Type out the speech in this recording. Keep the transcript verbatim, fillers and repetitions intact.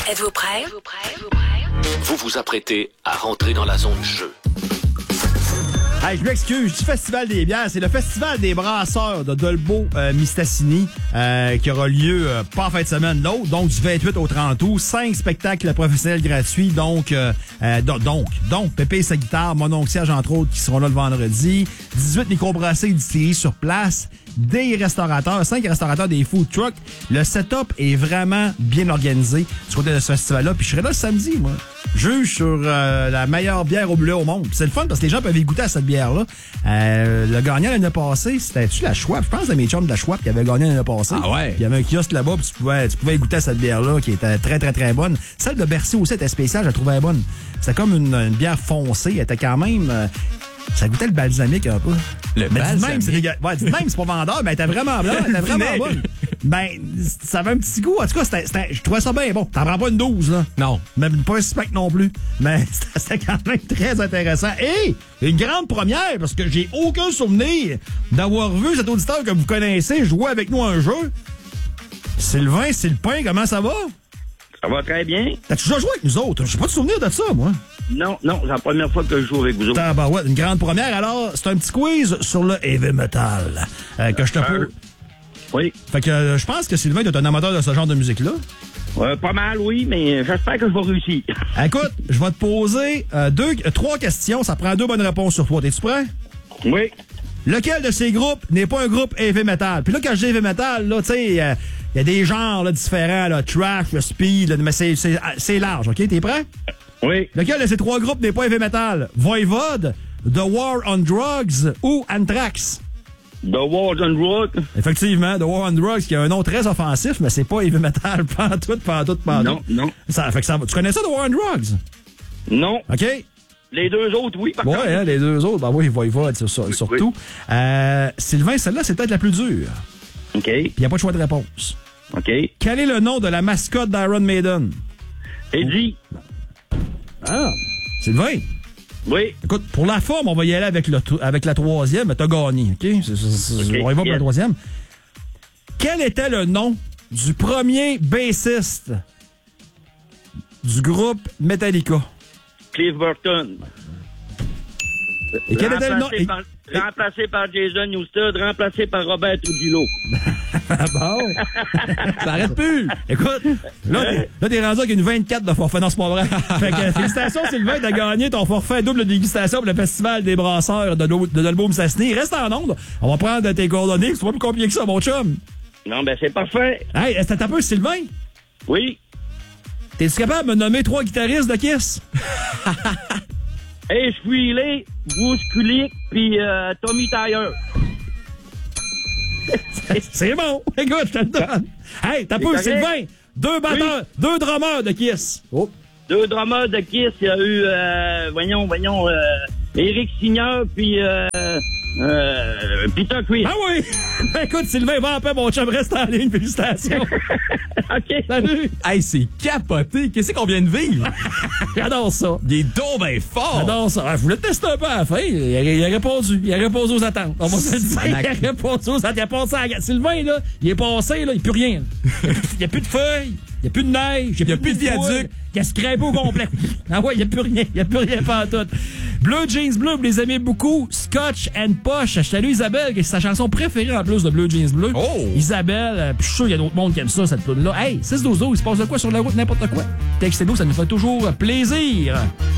Êtes-vous prêts? Êtes-vous prêts? Vous vous apprêtez à rentrer dans la zone jeu. Hey, je m'excuse, du Festival des bières, c'est le Festival des brasseurs de Dolbeau-Mistassini euh, qui aura lieu euh, pas en fin de semaine, l'autre, donc du vingt-huit au trente août. Cinq spectacles professionnels gratuits, donc, euh, euh, donc, donc, Pépé et sa guitare, mon oncle Serge, entre autres, qui seront là le vendredi. dix-huit microbrassés distillés sur place. Des restaurateurs, cinq restaurateurs des food trucks. Le setup est vraiment bien organisé du côté de ce festival-là. Puis je serai là le samedi, moi. Juge sur euh, la meilleure bière au bleu au monde. Puis c'est le fun parce que les gens peuvent y goûter à cette bière-là. Euh, le gagnant l'année passée, c'était-tu la Schwab? Je pense que c'était mes chums de la Schwab qui avaient gagné l'année passée. Ah ouais? Puis il y avait un kiosque là-bas, puis tu pouvais, tu pouvais y goûter à cette bière-là qui était très, très, très bonne. Celle de Bercy aussi était spéciale, je la trouvais bonne. C'était comme une, une bière foncée. Elle était quand même... Euh, ça goûtait le balsamique un peu. Le mais balsamique? dis même, c'est dégueu... ouais, dis même, c'est pas vendeur, mais elle était vraiment blanche, elle était vraiment bonne. Ben, ça avait un petit goût. En tout cas, c'était, c'était, je trouvais ça bien bon. T'en prends pas une douze, là. Non. Même pas un spec non plus. Mais c'était quand même très intéressant. Et une grande première, parce que j'ai aucun souvenir d'avoir vu cet auditeur que vous connaissez jouer avec nous à un jeu. Sylvain, Sylvain, comment ça va? Ça va très bien. T'as-tu déjà joué avec nous autres? J'ai pas de souvenir de ça, moi. Non, non, c'est la première fois que je joue avec vous autres. Ah, bah ouais, une grande première. Alors, c'est un petit quiz sur le heavy metal euh, que je te pose. Euh, oui. Fait que euh, je pense que Sylvain, t'es un amateur de ce genre de musique-là. Euh, pas mal, oui, mais j'espère que je vais réussir. Écoute, je vais te poser euh, deux, euh, trois questions. Ça prend deux bonnes réponses sur toi. T'es-tu prêt? Oui. Lequel de ces groupes n'est pas un groupe heavy metal? Puis là, quand je dis heavy metal, là, tu sais, il euh, y a des genres là, différents, là, trash, le speed, là, mais c'est, c'est, c'est large, OK? T'es prêt? Oui. Lequel de ces trois groupes n'est pas heavy metal? Voivode, The War on Drugs ou Anthrax? The War on Drugs. Effectivement, The War on Drugs, qui a un nom très offensif, mais c'est pas heavy metal. Pantoute, pantoute, pantoute. Non, non. Ça, fait que ça, tu connais ça, The War on Drugs? Non. OK? Les deux autres, oui, par Ouais, contre. hein, les deux autres, ben oui, Voivode, c'est ça, Oui, surtout. oui. Euh, Sylvain, celle-là, c'est peut-être la plus dure. OK. Puis il n'y a pas de choix de réponse. OK. Quel est le nom de la mascotte d'Iron Maiden? Eddie. Ah, Sylvain. Oui. Écoute, pour la forme, on va y aller avec, le, avec la troisième, mais t'as gagné, OK? C'est, c'est, c'est, OK, on y va pour yes. la troisième. Quel était le nom du premier bassiste du groupe Metallica? Cliff Burton. Et quel était le nom? Remplacé, par, Et- remplacé par Jason Newsted, remplacé par Robert Trujillo. Ah bon? Ça arrête plus! Écoute, là, t'es, là, t'es rendu avec une vingt-quatre de forfait. Non, c'est pas vrai. Fait que, félicitations, Sylvain, t'as gagné ton forfait double dégustation pour le Festival des brasseurs de, Dol- de Dolbeau-Mistassini. Reste en onde. On va prendre tes coordonnées. C'est pas plus compliqué que ça, mon chum. Non, ben c'est parfait. Hey, est-ce que t'as un peu, Sylvain? Oui. T'es-tu capable de me nommer trois guitaristes de Kiss? Ace Frehley, Bruce Kulick, puis euh, Tommy Tyler. C'est bon. Écoute, je te le donne. Hey, t'as peu, correct? Sylvain. Deux batteurs, deux drummers de Kiss. Oh. Deux drummers de Kiss, il y a eu, euh, voyons, voyons, euh, Éric Signeur, puis euh, euh, Peter Chris. Ah oui! Écoute, Sylvain, va en paix, mon chum, reste en ligne. Félicitations. OK. Salut. Hey, c'est capoté! Qu'est-ce qu'on vient de vivre? J'adore ça. Il est donc ben fort! J'adore ça. Ah, je voulais te tester un peu à la fin. Il a, il a répondu. Il a répondu aux attentes. On va se le dire. Il a répondu aux attentes. Il a passé à la... Sylvain, là, il est passé, là, il n'y a plus rien. Il n'y a plus de feuilles. Il n'y a plus de neige. Il n'y a plus de viaduc. Il a scrapé au complet. Ah ouais, il n'y a plus rien. Il n'y a plus rien pas tout. Bleu Jeans Bleu, vous les aimez beaucoup. Scotch and Posh. Je salue Isabelle, qui est sa chanson préférée en plus de Bleu Jeans Bleu. Oh! Isabelle, euh, puis je suis sûr qu'il y a d'autres mondes qui aiment ça, cette tune là. Hey, six douze douze, il se passe de quoi sur la route, n'importe quoi. Textez-nous, ça nous fait toujours plaisir.